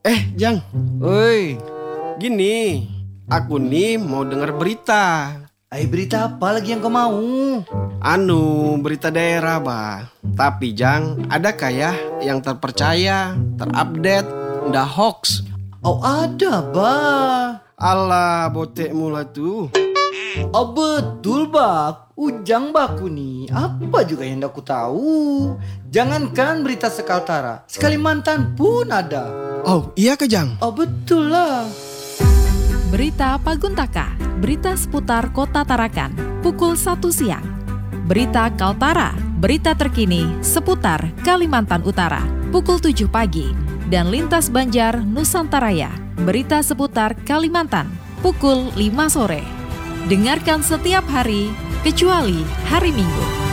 Jang, Oi, gini, aku nih mau dengar berita. berita apa lagi yang kau mau? Berita daerah, bah. Tapi Jang, ada kayak yang terpercaya, terupdate, ndak hoax. Oh ada, bah. Alah, botek mula tuh. Oh betul, bak. Ujang baku nih. Apa juga yang aku tahu. Jangankan berita sekaltara, Sekalimantan pun ada. Oh, iya ke Jang? Oh betul lah. Berita Paguntaka, berita seputar Kota Tarakan, pukul 1 siang. Berita Kaltara, berita terkini seputar Kalimantan Utara, pukul 7 pagi. Dan Lintas Banjar Nusantaraya, berita seputar Kalimantan, pukul 5 sore. Dengarkan setiap hari, kecuali hari Minggu.